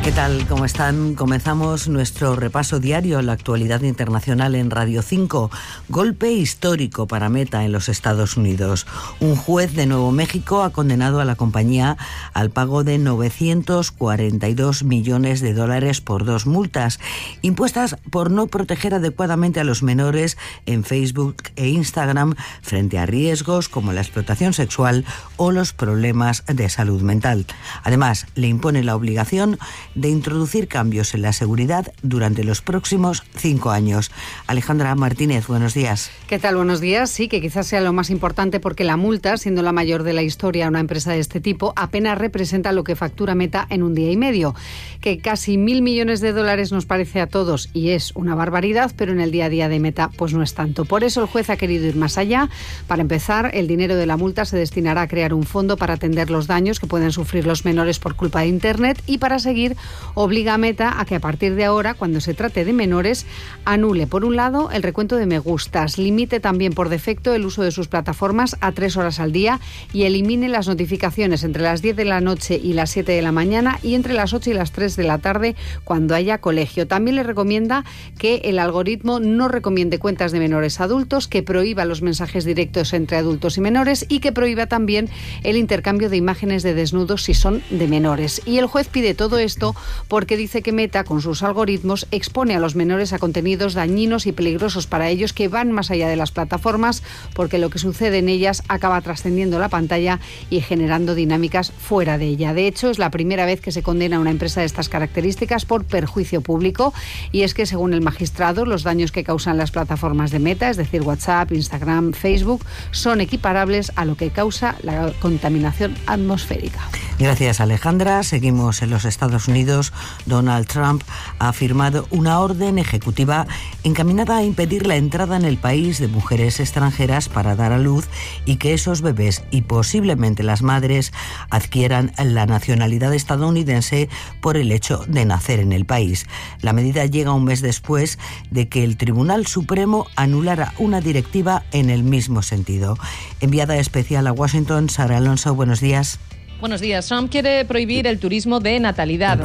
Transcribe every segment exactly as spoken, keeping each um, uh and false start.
¿Qué tal? ¿Cómo están? Comenzamos nuestro repaso diario a la actualidad internacional en Radio cinco. Golpe histórico para Meta en los Estados Unidos. Un juez de Nuevo México ha condenado a la compañía al pago de novecientos cuarenta y dos millones de dólares por dos multas, impuestas por no proteger adecuadamente a los menores en Facebook e Instagram frente a riesgos como la explotación sexual o los problemas de salud mental. Además, le impone la obligación de introducir cambios en la seguridad durante los próximos cinco años. Alejandra Martínez, buenos días. ¿Qué tal? Buenos días. Sí, que quizás sea lo más importante porque la multa, siendo la mayor de la historia a una empresa de este tipo, apenas representa lo que factura Meta en un día y medio. Que casi mil millones de dólares nos parece a todos y es una barbaridad, pero en el día a día de Meta pues no es tanto. Por eso el juez ha querido ir más allá. Para empezar, el dinero de la multa se destinará a crear un fondo para atender los daños que pueden sufrir los menores por culpa de Internet y para seguir obliga a Meta a que a partir de ahora, cuando se trate de menores, anule, por un lado, el recuento de me gustas, limite también por defecto el uso de sus plataformas a tres horas al día y elimine las notificaciones entre las diez de la noche y las siete de la mañana y entre las ocho y las tres de la tarde cuando haya colegio. También le recomienda que el algoritmo no recomiende cuentas de menores a adultos, que prohíba los mensajes directos entre adultos y menores y que prohíba también el intercambio de imágenes de desnudos si son de menores. Y el juez pide todo esto porque dice que Meta, con sus algoritmos, expone a los menores a contenidos dañinos y peligrosos para ellos que van más allá de las plataformas, porque lo que sucede en ellas acaba trascendiendo la pantalla y generando dinámicas fuera de ella. De hecho, es la primera vez que se condena a una empresa de estas características por perjuicio público, y es que, según el magistrado, los daños que causan las plataformas de Meta, es decir, WhatsApp, Instagram, Facebook, son equiparables a lo que causa la contaminación atmosférica. Gracias, Alejandra. Seguimos en los Estados Unidos. Donald Trump ha firmado una orden ejecutiva encaminada a impedir la entrada en el país de mujeres extranjeras para dar a luz y que esos bebés y posiblemente las madres adquieran la nacionalidad estadounidense por el hecho de nacer en el país. La medida llega un mes después de que el Tribunal Supremo anulara una directiva en el mismo sentido. Enviada especial a Washington, Sara Alonso, buenos días. Buenos días. Trump quiere prohibir el turismo de natalidad.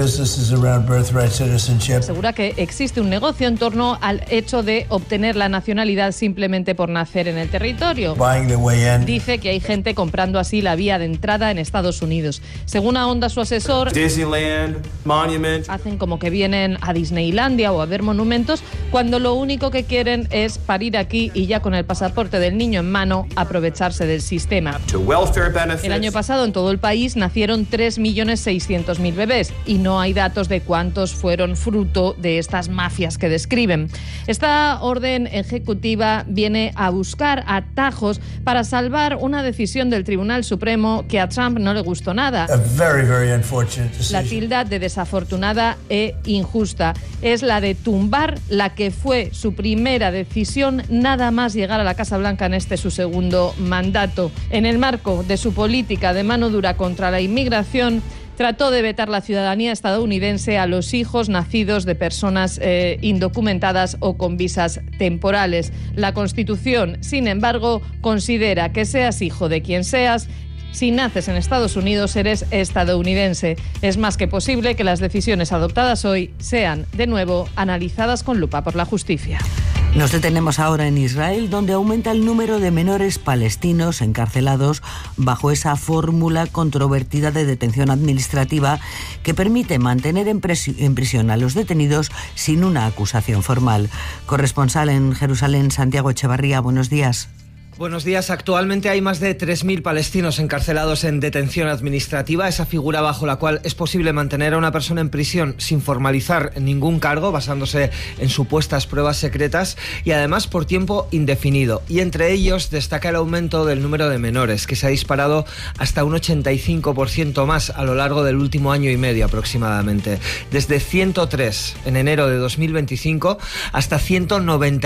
Asegura que existe un negocio en torno al hecho de obtener la nacionalidad simplemente por nacer en el territorio. Dice que hay gente comprando así la vía de entrada en Estados Unidos. Según ahonda su asesor, Disneyland, Monument. Hacen como que vienen a Disneylandia o a ver monumentos cuando lo único que quieren es parir aquí y ya con el pasaporte del niño en mano aprovecharse del sistema. El año pasado en todo el país nacieron tres millones seiscientos mil bebés y no hay datos de cuántos fueron fruto de estas mafias que describen. Esta orden ejecutiva viene a buscar atajos para salvar una decisión del Tribunal Supremo que a Trump no le gustó nada. Very, very unfortunate decision. La tilda de desafortunada e injusta es la de tumbar la que fue su primera decisión nada más llegar a la Casa Blanca en este su segundo mandato. En el marco de su política de mano dura contra la inmigración, trató de vetar la ciudadanía estadounidense a los hijos nacidos de personas eh, indocumentadas o con visas temporales. La Constitución, sin embargo, considera que seas hijo de quien seas, si naces en Estados Unidos, eres estadounidense. Es más que posible que las decisiones adoptadas hoy sean, de nuevo, analizadas con lupa por la justicia. Nos detenemos ahora en Israel, donde aumenta el número de menores palestinos encarcelados bajo esa fórmula controvertida de detención administrativa que permite mantener en, en prisión a los detenidos sin una acusación formal. Corresponsal en Jerusalén, Santiago Echevarría, buenos días. Buenos días. Actualmente hay más de tres mil palestinos encarcelados en detención administrativa, esa figura bajo la cual es posible mantener a una persona en prisión sin formalizar ningún cargo, basándose en supuestas pruebas secretas y además por tiempo indefinido. Y entre ellos destaca el aumento del número de menores, que se ha disparado hasta un ochenta y cinco por ciento más a lo largo del último año y medio aproximadamente. Desde ciento tres en enero de dos mil veinticinco hasta ciento noventa